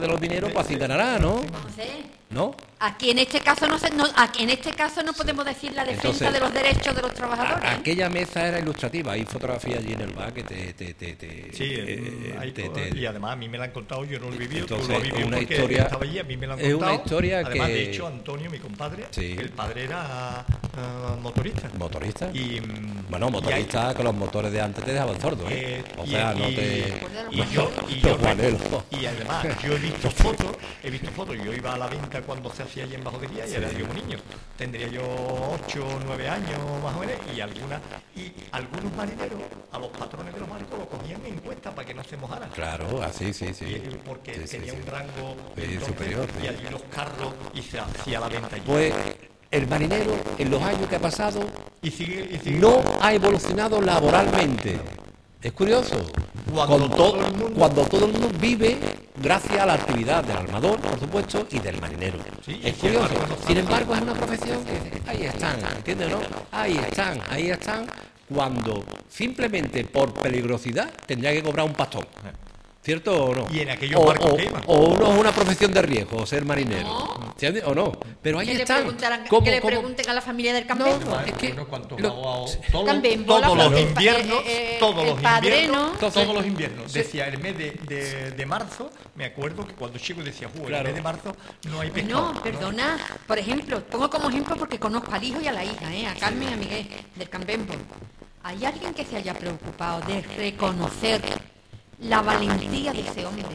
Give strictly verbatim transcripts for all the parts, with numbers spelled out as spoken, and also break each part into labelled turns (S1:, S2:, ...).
S1: de los dineros, pues así ganará, ¿no?
S2: No sé.
S1: ¿No?
S2: Aquí en este caso no, se, no aquí en este caso no podemos decir la defensa
S1: Entonces,
S2: de los derechos de los trabajadores.
S1: A, aquella mesa era ilustrativa, hay fotografías allí en el bar que te... te, te, te
S3: Sí,
S1: eh,
S3: hay
S1: te,
S3: cosas,
S1: te,
S3: y además a mí me la han contado, yo no lo he vivido,
S1: entonces,
S3: tú lo has vivido
S1: una
S3: porque
S1: historia,
S3: estaba allí, a mí me la han
S1: es
S3: contado.
S1: una historia
S3: además,
S1: que...
S3: de hecho, Antonio, mi compadre,
S1: Sí.
S3: el padre era uh, motorista.
S1: ¿Motorista?
S3: Y, mm,
S1: bueno, motorista,
S3: hay,
S1: que los motores de antes te dejaban sordo, ¿eh?
S3: eh,
S1: O
S3: y,
S1: sea, no
S3: y,
S1: te...
S3: Y yo, y, yo,
S1: Los Juanelos.
S3: y además, yo he visto fotos, he visto fotos, yo iba a la venta cuando se hacía allí en Bajodería y
S1: Sí.
S3: era yo un niño. Tendría yo ocho o nueve años más o menos, y algunas y algunos marineros, a los patrones de los barcos lo cogían en cuenta para que no se mojaran.
S1: Claro, así, sí, sí.
S3: Y- porque
S1: Sí, sí,
S3: tenía
S1: sí.
S3: un rango
S1: Sí,
S3: entonces,
S1: superior, sí.
S3: y allí los carros y se hacía la venta allí.
S1: Pues el marinero, en los años que ha pasado,
S3: y sigue, y sigue
S1: no ha evolucionado laboralmente. Es curioso.
S3: Cuando
S1: Con
S3: todo
S1: to-
S3: el mundo-
S1: cuando todo el mundo vive gracias a la actividad del armador, por supuesto, y del marinero.
S3: Sí,
S1: es
S3: y
S1: curioso.
S3: sin embargo,
S1: Sin embargo, es una profesión que ahí están, ¿entiendes, no? Ahí están, ahí están, cuando simplemente por peligrosidad tendría que cobrar un pastón. ¿Cierto o no?
S3: Y en aquellos
S1: o,
S3: barcos
S1: o-
S3: que iban.
S1: o no es una profesión de riesgo ser marinero.
S2: No.
S1: ¿Entiendes? ¿O no? Pero ahí
S2: Que le,
S1: están.
S2: preguntaran-
S1: ¿Cómo-
S2: que le
S1: cómo-
S2: pregunten a la familia del
S1: No,
S2: Campembo.
S1: es que
S3: bueno, cuánto
S1: lo-
S3: pagó a- todos,
S2: Cambembo, la
S3: todos los
S2: familia-
S3: inviernos,
S2: eh, eh,
S3: todos
S2: el
S3: los
S2: padrino.
S3: inviernos,
S1: Entonces-
S3: todos los inviernos. Decía el mes de, de, de marzo, me acuerdo que cuando chico decía, "Ju,
S1: Claro.
S3: el mes de marzo no hay pescado".
S2: No, perdona. Por ejemplo, pongo como ejemplo porque conozco al hijo y a la hija, ¿eh? A Carmen y a Miguel del Campembo. ¿Hay alguien que se haya preocupado de reconocer la valentía de ese hombre?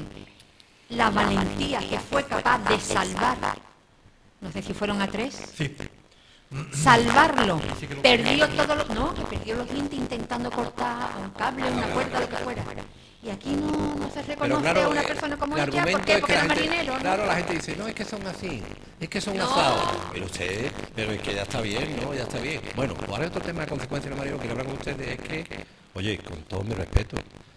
S2: La valentía que fue capaz de salvar. No sé si fueron a tres.
S3: Sí.
S2: Salvarlo. Perdió todo lo, no, que perdió los dientes intentando cortar un cable, una cuerda, lo que fuera. Y aquí no, no se
S1: Pero
S2: reconoce
S1: claro,
S2: a una
S1: eh,
S2: persona como
S1: el
S2: ella.
S1: argumento
S2: ¿Por qué?
S1: es que
S2: Porque
S1: la
S2: era
S1: gente-
S2: marinero, ¿no?
S1: Claro, la gente dice, no, es que son así, es que son
S2: No.
S1: asados. Pero usted, pero es que ya está bien, ¿no? Ya está bien. Bueno, ahora otro tema de consecuencia del marino que hablar con ustedes es que, oye, con todo mi respeto,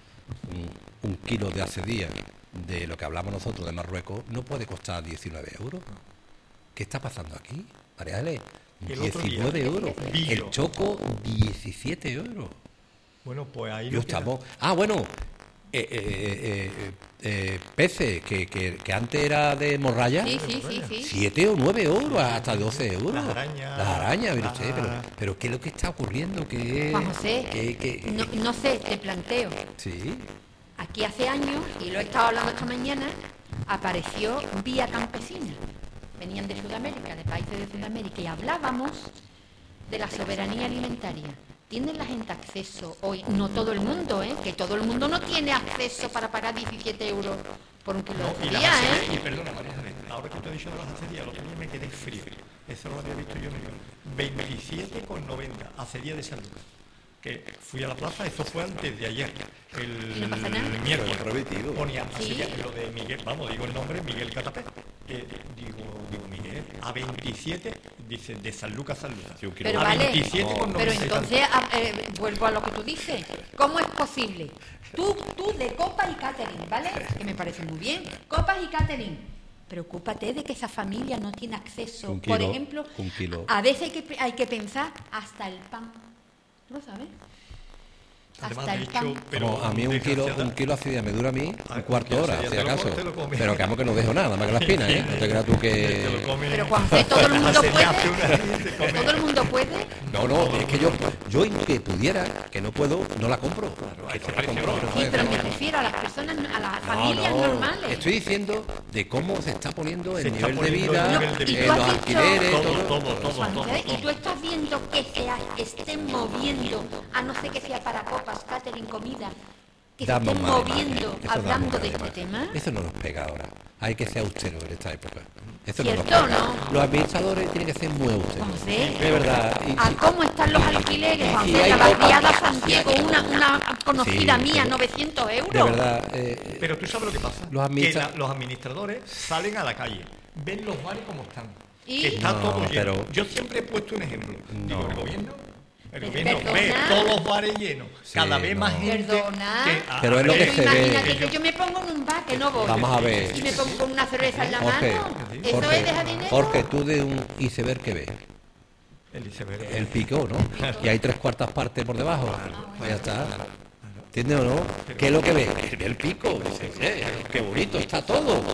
S1: un, un kilo de hace días de lo que hablamos nosotros de Marruecos no puede costar diecinueve euros. ¿Qué está pasando aquí? Mariale,
S3: El otro día,
S1: diecinueve euros.
S3: vi yo.
S1: El choco, diecisiete euros.
S3: Bueno, pues ahí
S1: Yo
S3: lo queda.
S1: estamos. Ah, bueno, eh, eh, eh, eh, eh, peces que, que, que antes era de morralla,
S2: Sí, sí, sí, sí.
S1: siete o nueve euros, hasta doce euros.
S3: Las arañas.
S1: Las arañas, mire
S3: las-
S1: usted, pero, pero ¿qué es lo que está ocurriendo? ¿Qué,
S2: Juan José,
S1: qué- qué-
S2: no, no sé, te planteo.
S1: Sí,
S2: Aquí hace años, y lo he estado hablando esta mañana, apareció Vía Campesina. Venían de Sudamérica, de países de Sudamérica, y hablábamos de la soberanía alimentaria. ¿Tiene la gente acceso hoy? No todo el mundo, ¿eh? Que todo el mundo no tiene acceso para pagar diecisiete euros por un kilo
S3: No,
S2: de
S3: y las
S2: judía,
S3: acerías,
S2: ¿eh?
S3: y perdona María Ángeles, ahora que te he dicho de las acerías, el otro día me quedé frío. Eso no lo había visto yo nunca. veintisiete con noventa, acería de San Lucas. Que fui a la plaza, eso fue antes de ayer, el,
S2: ¿Y no pasa nada?
S3: el miércoles.
S1: Pero prometido.
S3: Ponía
S2: Sí.
S3: acería, lo de Miguel, vamos, digo el nombre, Miguel Catapé. Eh, digo, digo, Miguel, a veintisiete, dice, de San Lucas a San Lucas.
S1: Sí, un kilo.
S2: Pero
S3: a
S2: vale,
S3: veintisiete con
S2: pero
S3: noventa y
S2: entonces a- eh, vuelvo a lo que tú dices. ¿Cómo es posible? Tú, tú de copas y catering, ¿vale? Que me parece muy bien. Copas y catering. Preocúpate de que esa familia no tiene acceso.
S1: Un
S2: Por
S1: kilo,
S2: ejemplo,
S1: un kilo.
S2: a veces hay que, hay que pensar hasta el pan. ¿Tú lo sabes?
S3: Además,
S2: Hasta
S3: de
S2: el
S3: hecho,
S2: pan.
S3: pero
S1: Como a mí un kilo,
S3: desgraciada-
S1: un kilo hace día me dura a mí
S3: Ah,
S1: un cuarto
S3: un
S1: hora,
S3: kilo
S1: si
S3: hace día
S1: acaso.
S3: te lo- te lo comes.
S1: Pero que amo que no dejo nada, más que la espina, ¿eh? No te creas tú
S3: Te lo
S1: que...
S3: comes.
S2: Pero Juan José, todo el mundo
S3: Acería hace
S2: puede.
S3: una- te come.
S2: Todo el mundo puede.
S1: No, no, es que yo, yo en que pudiera, que no puedo, no la compro. Que no la compro, no
S2: Sí,
S1: puedo.
S2: pero me refiero a las personas, a las
S1: No,
S2: familias
S1: no,
S2: normales.
S1: estoy diciendo de cómo se está poniendo el
S3: Se está
S1: nivel de
S3: poniendo
S1: vida,
S3: el nivel de
S2: vida.
S1: eh,
S2: ¿Y tú
S1: los
S2: has
S1: alquileres,
S2: dicho-
S1: todo.
S3: Todo, todo, todo,
S2: Juan
S3: todo,
S2: José,
S3: todo.
S2: y tú estás viendo que se ha- estén moviendo, a no ser que sea para copas, catering, comida, que se
S1: Damos
S2: estén
S1: mala
S2: moviendo
S1: imagen, eso
S2: hablando
S1: damos
S2: de
S1: mala
S2: este
S1: imagen.
S2: tema.
S1: Eso no nos pega ahora. Hay que ser austero en esta época. Eso no nos
S2: ¿Cierto o
S1: pega.
S2: no?
S1: Los administradores tienen que ser muy austeros.
S2: Juan José,
S1: De verdad. Y
S2: ¿a
S1: si-
S2: cómo están los alquileres, Juan
S1: Sí,
S2: José?
S1: hay
S2: La
S1: copas.
S2: barriada San Diego, una, una conocida
S1: Sí,
S2: mía,
S1: pero-
S2: novecientos euros.
S1: De verdad. eh,
S3: Pero tú sabes lo que pasa.
S1: Los administra-
S3: Que la- los administradores salen a la calle, ven los bares como están.
S2: ¿Y?
S3: Que está
S1: No,
S3: todo lleno.
S1: pero-
S3: Yo siempre he puesto un ejemplo. Digo,
S1: No.
S3: el gobierno, el
S2: Pero
S3: gobierno ve
S2: perdona.
S3: todos los bares llenos,
S1: Sí,
S3: cada vez más
S1: no.
S3: gente.
S2: Perdona.
S3: que- a-
S1: Pero
S3: a
S1: es lo
S3: ver,
S1: que
S2: Tú
S1: se ve.
S2: imagínate que yo me pongo en un bar que no voy.
S1: Vamos a ver.
S2: Y me pongo con una cerveza en la
S1: Jorge,
S2: mano. ¿Eso
S1: Jorge,
S2: es dejar dinero?
S1: Jorge, tú de un iceberg que ves.
S3: El iceberg.
S1: El pico, ¿no? Y hay tres cuartas partes por debajo. Pues ya está. ¿Entiendes o no? ¿Qué es lo que ves? El pico. Dice, "Eh, qué bonito está todo.